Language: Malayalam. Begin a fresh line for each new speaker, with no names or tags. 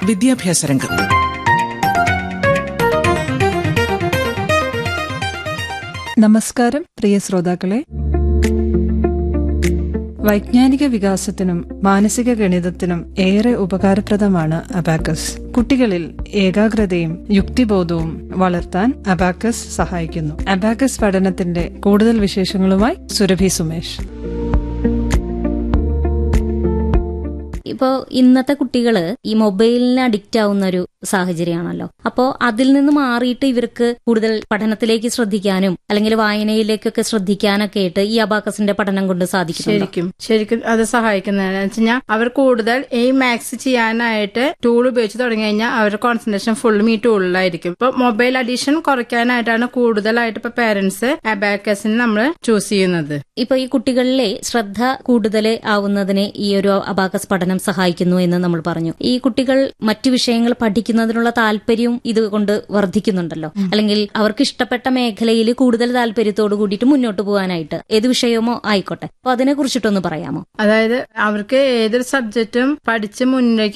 വിദ്യാഭ്യാസ രംഗം.
നമസ്കാരം പ്രിയ ശ്രോതാക്കളെ. വൈജ്ഞാനിക വികാസത്തിനും മാനസിക ഗണിതത്തിനും ഏറെ ഉപകാരപ്രദമാണ് അബാക്കസ്. കുട്ടികളിൽ ഏകാഗ്രതയും യുക്തിബോധവും വളർത്താൻ അബാക്കസ് സഹായിക്കുന്നു. അബാക്കസ് പഠനത്തിന്റെ കൂടുതൽ വിശേഷങ്ങളുമായി സുരഭി സുമേഷ്.
ഇപ്പോ ഇന്നത്തെ കുട്ടികള് ഈ മൊബൈലിന് അഡിക്റ്റ് ആവുന്ന ഒരു സാഹചര്യമാണല്ലോ. അപ്പോ അതിൽ നിന്ന് മാറിയിട്ട് ഇവർക്ക് കൂടുതൽ പഠനത്തിലേക്ക് ശ്രദ്ധിക്കാനും അല്ലെങ്കിൽ വായനയിലേക്കൊക്കെ ശ്രദ്ധിക്കാനൊക്കെ ആയിട്ട് ഈ അബാക്കസിന്റെ പഠനം കൊണ്ട് സാധിക്കും.
ശരിക്കും അത് സഹായിക്കുന്നതെന്ന് വെച്ചാൽ അവർ കൂടുതൽ മാക്സ് ചെയ്യാനായിട്ട് ടൂൾ ഉപയോഗിച്ച് തുടങ്ങി കഴിഞ്ഞാൽ അവരുടെ കോൺസെൻട്രേഷൻ ഫുള്ളും ഈ ടൂളിലായിരിക്കും. ഇപ്പൊ മൊബൈൽ അഡിഷൻ കുറയ്ക്കാനായിട്ടാണ് കൂടുതലായിട്ട് ഇപ്പൊ പേരന്റ്സ് അബാക്കസിന് നമ്മൾ ചൂസ് ചെയ്യുന്നത്.
ഇപ്പൊ ഈ കുട്ടികളിലെ ശ്രദ്ധ കൂടുതൽ ആവുന്നതിന് ഈ ഒരു അബാക്കസ് പഠനം സഹായിക്കുന്നു എന്ന് നമ്മൾ പറഞ്ഞു. ഈ കുട്ടികൾ മറ്റു വിഷയങ്ങൾ പഠിക്കുന്നതിനുള്ള താല്പര്യവും ഇതുകൊണ്ട് വർദ്ധിക്കുന്നുണ്ടല്ലോ. അല്ലെങ്കിൽ അവർക്ക് ഇഷ്ടപ്പെട്ട മേഖലയിൽ കൂടുതൽ താല്പര്യത്തോട് കൂടിയിട്ട് മുന്നോട്ട് പോകാനായിട്ട് ഏത് വിഷയമോ ആയിക്കോട്ടെ. അപ്പൊ അതിനെ കുറിച്ചിട്ടൊന്ന് പറയാമോ?
അതായത് അവർക്ക് ഏതൊരു സബ്ജക്റ്റും പഠിച്ച് മുന്നിലേക്ക്